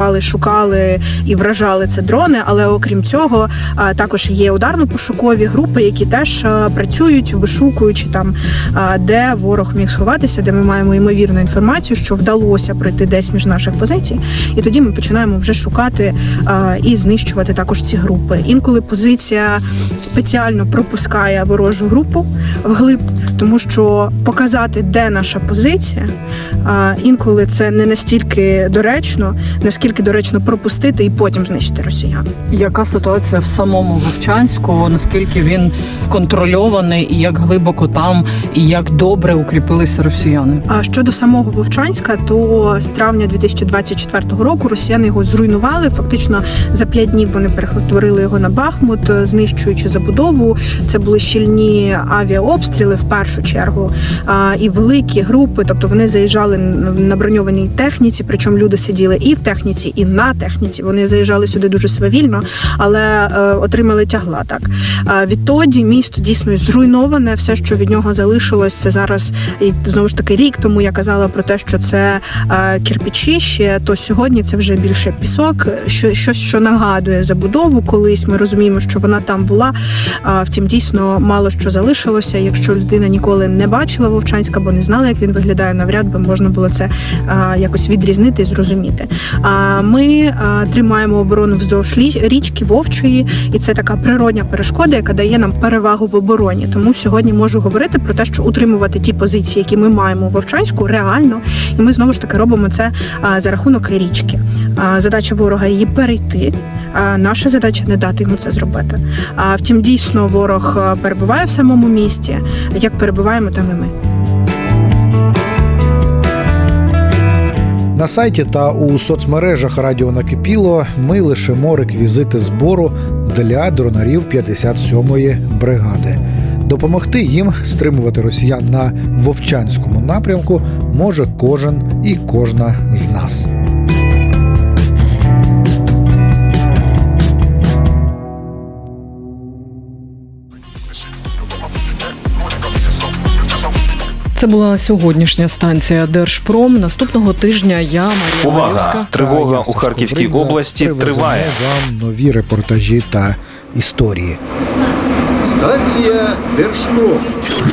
виїжджали, шукали і вражали це дрони. Але окрім цього, також є ударно-пошукові групи, які теж працюють, вишукуючи там, де ворог міг сховатися, де ми маємо ймовірну інформацію, що вдалося пройти десь між наших позицій. І тоді ми починаємо вже шукати і знищувати також ці групи. Інколи позиція спеціально пропускає ворожу групу вглиб, тому що показати, де наша позиція, інколи це не настільки доречно, наскільки доречно пропустити і потім знищити росіян. Яка ситуація в самому Вовчанську, наскільки він контрольований, і як глибоко там, і як добре укріпилися росіяни? А щодо самого Вовчанська, то з травня 2024 року росіяни його зруйнували. Фактично за 5 днів вони перетворили його на Бахмут, знищуючи забудову. Це були щільні авіаобстріли в першу чергу, і великі групи, тобто вони заїжджали на броньованій техніці, причому люди сиділи і в техніці, і на техніці. Вони заїжджали сюди дуже свавільно, але отримали тягла. Так відтоді місто дійсно зруйноване. Все, що від нього залишилось, це зараз, і знову ж таки рік тому я казала про те, що це кирпичі ще, то сьогодні це вже більше пісок, щось, що нагадує забудову колись. Ми розуміємо, що вона там була, втім дійсно мало що залишилося. Якщо людина ніколи не бачила Вовчанська, бо не знала, як він виглядає, навряд би можна було це якось відрізнити і зрозуміти. Ми тримаємо оборону вздовж річки Вовчої, і це така природня перешкода, яка дає нам перевагу в обороні. Тому сьогодні можу говорити про те, що утримувати ті позиції, які ми маємо у Вовчанську, реально, і ми знову ж таки робимо це за рахунок річки. Задача ворога її перейти, наша задача не дати йому це зробити. Втім, дійсно, ворог перебуває в самому місті, як перебуваємо там і ми. На сайті та у соцмережах Радіо Накипіло ми лишимо реквізити збору для дронарів 57-ї бригади. Допомогти їм стримувати росіян на Вовчанському напрямку може кожен і кожна з нас. Це була сьогоднішня станція Держпром. Наступного тижня я, Марія Увага! Марівська. Тривога у Харківській області триває. Вам нові репортажі та історії. Станція Держпром.